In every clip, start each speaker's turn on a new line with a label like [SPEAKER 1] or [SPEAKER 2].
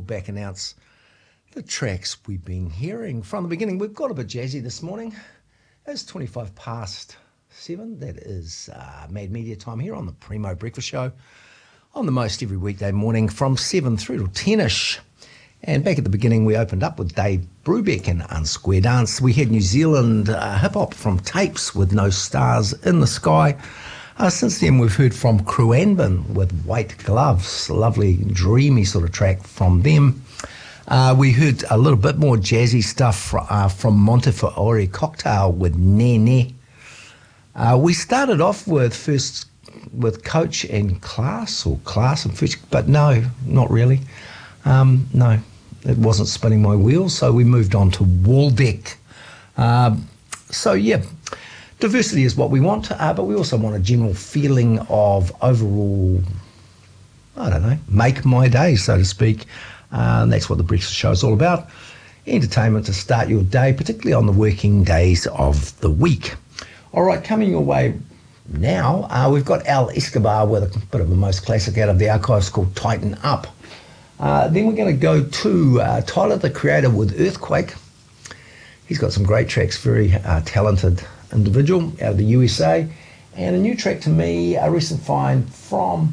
[SPEAKER 1] back announce the tracks we've been hearing from the beginning. We've got a bit jazzy this morning. It's 25 past 7. That is Mad Media time here on the Primo Breakfast Show on the most every weekday morning from 7 through to 10ish. And back at the beginning, we opened up with Dave Brubeck and Unsquare Dance. We had New Zealand hip-hop from Tapes with No Stars in the Sky. Since then, we've heard from Cruanban with White Gloves, a lovely, dreamy sort of track from them. We heard a little bit more jazzy stuff from Montefiore Cocktail with Nene. We started off with Coach and Class, or Class and Fetch, but no, not really. No, it wasn't spinning my wheels, so we moved on to Waldeck. So yeah, diversity is what we want, but we also want a general feeling of overall, I don't know, make my day, so to speak. That's what the Breakfast Show is all about. Entertainment to start your day, particularly on the working days of the week. All right, coming your way now, we've got Al Escobar with a bit of the most classic out of the archives called Tighten Up. Then we're going to go to Tyler, the Creator, with Earthquake. He's got some great tracks, very talented individual out of the USA. And a new track to me, a recent find from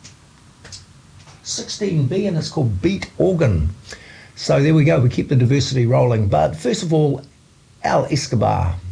[SPEAKER 1] 16B, and it's called Beat Organ. So there we go, we keep the diversity rolling. But first of all, Al Escobar.